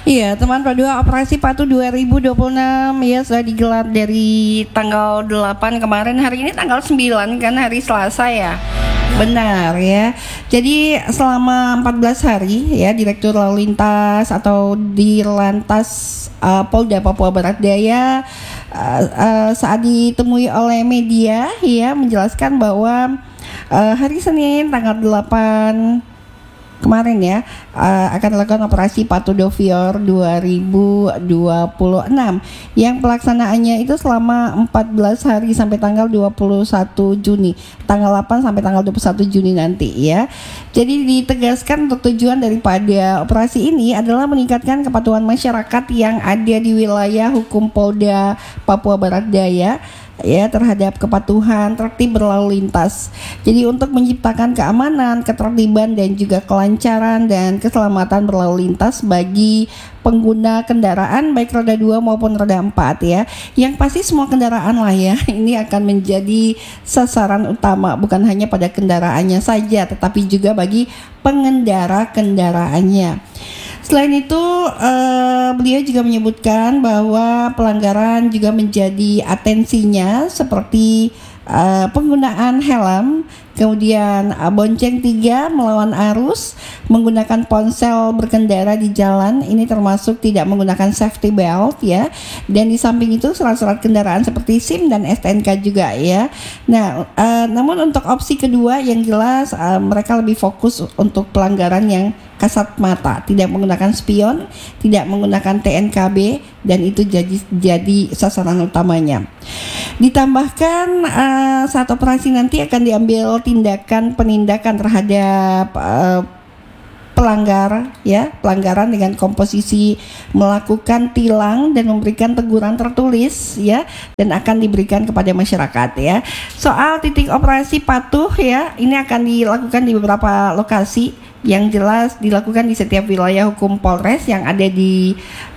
Iya, teman Pro2 Operasi Patuh 2026 ya sudah digelar dari tanggal 8 kemarin. Hari ini tanggal 9 kan, hari Selasa ya. Benar ya. Jadi selama 14 hari ya Direktur Lalu Lintas atau Dirlantas Polda Papua Barat Daya saat ditemui oleh media ya menjelaskan bahwa hari Senin tanggal 8 kemarin ya akan dilakukan operasi Patuh Dovior 2026 yang pelaksanaannya itu selama 14 hari sampai tanggal 21 Juni, tanggal 8 sampai tanggal 21 Juni nanti ya. Jadi ditegaskan untuk tujuan daripada operasi ini adalah meningkatkan kepatuhan masyarakat yang ada di wilayah hukum Polda Papua Barat Daya ya terhadap kepatuhan tertib berlalu lintas. Jadi untuk menciptakan keamanan, ketertiban dan juga kelancaran dan keselamatan berlalu lintas bagi pengguna kendaraan baik roda 2 maupun roda 4 ya. Yang pasti semua kendaraan lah ya. Ini akan menjadi sasaran utama bukan hanya pada kendaraannya saja tetapi juga bagi pengendara kendaraannya. Selain itu beliau juga menyebutkan bahwa pelanggaran juga menjadi atensinya seperti penggunaan helm, kemudian bonceng 3 melawan arus, menggunakan ponsel berkendara di jalan, ini termasuk tidak menggunakan safety belt ya. Dan di samping itu surat-surat kendaraan seperti SIM dan STNK juga ya. Nah, namun untuk opsi kedua yang jelas mereka lebih fokus untuk pelanggaran yang kasat mata, tidak menggunakan spion, tidak menggunakan TNKB dan itu jadi sasaran utamanya. Ditambahkan saat operasi nanti akan diambil penindakan terhadap pelanggaran dengan komposisi melakukan tilang dan memberikan teguran tertulis ya dan akan diberikan kepada masyarakat ya. Soal titik operasi patuh ya, ini akan dilakukan di beberapa lokasi yang jelas dilakukan di setiap wilayah hukum Polres yang ada di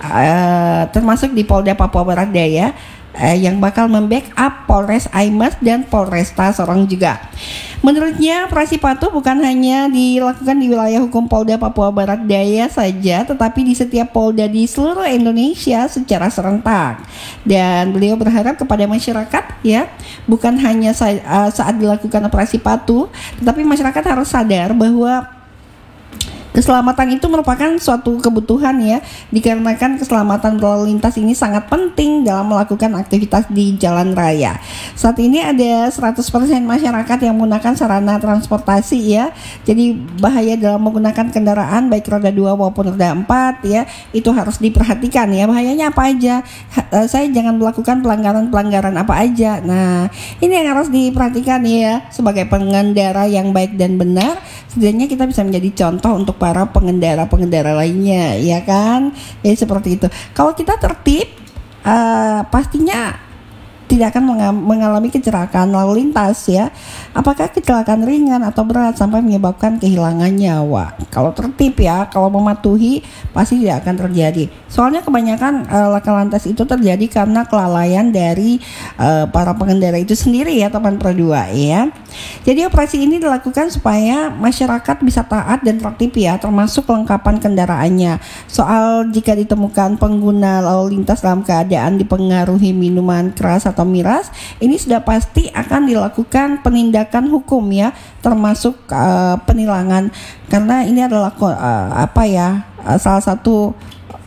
termasuk di Polda Papua Barat Daya yang bakal membackup Polres Aimas dan Polresta Sorong juga. Menurutnya operasi patuh bukan hanya dilakukan di wilayah hukum Polda Papua Barat Daya saja, tetapi di setiap polda di seluruh Indonesia secara serentak. Dan beliau berharap kepada masyarakat ya, bukan hanya saat dilakukan operasi patuh, tetapi masyarakat harus sadar bahwa keselamatan itu merupakan suatu kebutuhan ya, dikarenakan keselamatan berlalu lintas ini sangat penting dalam melakukan aktivitas di jalan raya. Saat ini ada 100% masyarakat yang menggunakan sarana transportasi ya. Jadi bahaya dalam menggunakan kendaraan baik roda 2 maupun roda 4 ya, itu harus diperhatikan ya. Bahayanya apa aja? Saya jangan melakukan pelanggaran apa aja. Nah, ini yang harus diperhatikan ya sebagai pengendara yang baik dan benar. Setidaknya kita bisa menjadi contoh untuk para pengendara lainnya ya kan. Jadi seperti itu. Kalau kita tertib pastinya tidak akan mengalami kecelakaan lalu lintas ya. Apakah kecelakaan ringan atau berat sampai menyebabkan kehilangan nyawa. Kalau tertib ya, kalau mematuhi pasti tidak akan terjadi. Soalnya kebanyakan laka lantas itu terjadi karena kelalaian dari para pengendara itu sendiri ya teman Pro2 ya. Jadi operasi ini dilakukan supaya masyarakat bisa taat dan tertib ya, termasuk kelengkapan kendaraannya. Soal jika ditemukan pengguna lalu lintas dalam keadaan dipengaruhi minuman keras atau miras, ini sudah pasti akan dilakukan penindakan hukum ya, termasuk penilangan, karena ini adalah salah satu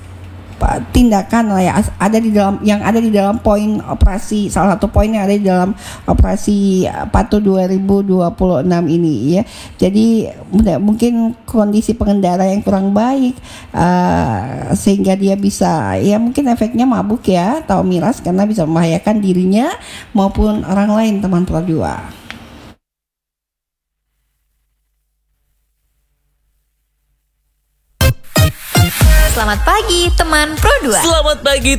tindakan lah ya, ada di dalam poin operasi, salah satu poin yang ada di dalam operasi Patuh 2026 ini ya. Jadi mungkin kondisi pengendara yang kurang baik sehingga dia bisa ya mungkin efeknya mabuk ya atau miras, karena bisa membahayakan dirinya maupun orang lain teman Pro2. Selamat pagi teman Pro2. Selamat pagi